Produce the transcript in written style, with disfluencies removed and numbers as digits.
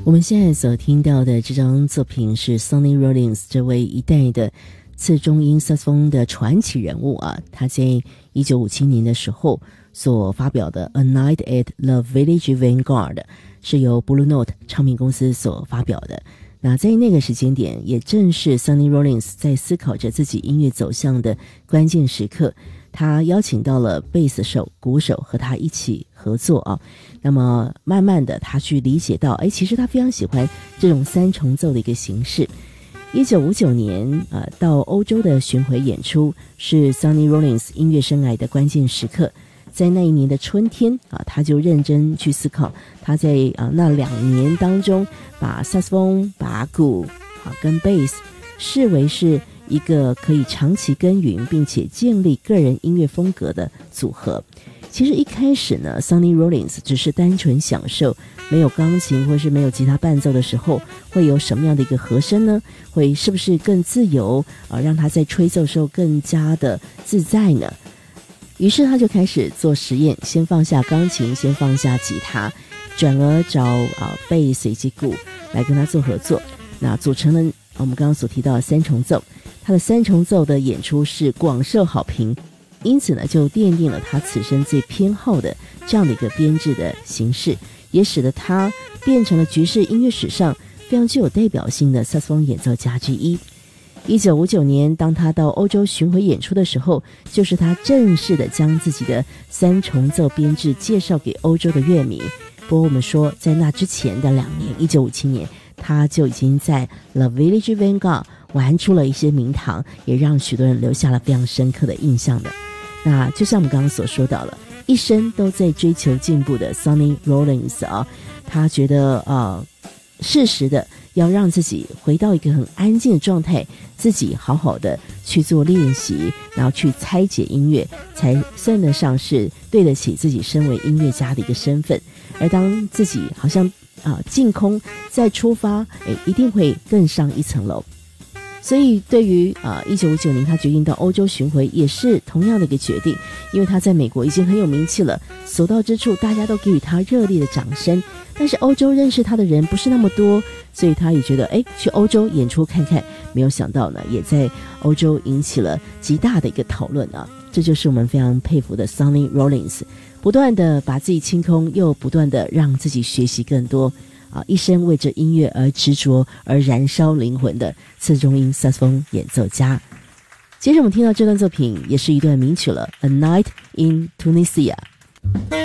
我们现在所听到的这张作品是 Sonny Rollins 这位一代的次中音萨克斯风的传奇人物啊，他在1957年的时候所发表的 A Night at the Village Vanguard 是由 Blue Note 唱片公司所发表的。那在那个时间点，也正是 Sonny Rollins 在思考着自己音乐走向的关键时刻，他邀请到了贝斯手、鼓手和他一起合作啊。那么慢慢的他去理解到，其实他非常喜欢这种三重奏的一个形式。1959年到欧洲的巡回演出是 Sonny Rollins 音乐生涯的关键时刻。在那一年的春天他就认真去思考，他在那2年当中把萨克斯风、把鼓跟贝斯视为是一个可以长期耕耘并且建立个人音乐风格的组合。其实一开始呢 Sonny Rollins 只是单纯享受没有钢琴或是没有吉他伴奏的时候会有什么样的一个和声呢？会是不是更自由让他在吹奏的时候更加的自在呢？于是他就开始做实验，先放下钢琴，先放下吉他，转而找贝斯以及鼓来跟他做合作。那组成了我们刚刚所提到的三重奏。他的三重奏的演出是广受好评，因此呢就奠定了他此生最偏好的这样的一个编制的形式，也使得他变成了爵士音乐史上非常具有代表性的萨克斯风演奏家之一。1959年当他到欧洲巡回演出的时候，就是他正式的将自己的三重奏编制介绍给欧洲的乐迷。不过我们说在那之前的2年1957年他就已经在 The Village Vanguard 玩出了一些名堂，也让许多人留下了非常深刻的印象的。那就像我们刚刚所说到了，一生都在追求进步的 Sonny Rollins 他觉得适时的要让自己回到一个很安静的状态，自己好好的去做练习，然后去拆解音乐，才算得上是对得起自己身为音乐家的一个身份。而当自己好像净空再出发，一定会更上一层楼。所以对于1959年他决定到欧洲巡回也是同样的一个决定，因为他在美国已经很有名气了，所到之处大家都给予他热烈的掌声，但是欧洲认识他的人不是那么多，所以他也觉得去欧洲演出看看，没有想到呢也在欧洲引起了极大的一个讨论这就是我们非常佩服的 Sonny Rollins， 不断的把自己清空，又不断的让自己学习更多一生为着音乐而执着而燃烧灵魂的次中音萨克斯风演奏家。接着我们听到这段作品也是一段名曲了， A Night in Tunisia。